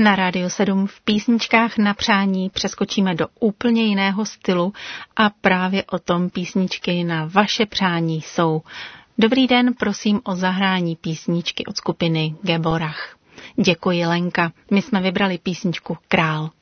Na Rádiu 7 v písničkách na přání přeskočíme do úplně jiného stylu a právě o tom písničky na vaše přání jsou. Dobrý den, prosím o zahrání písničky od skupiny Geborach. Děkuji, Lenka. My jsme vybrali písničku Král.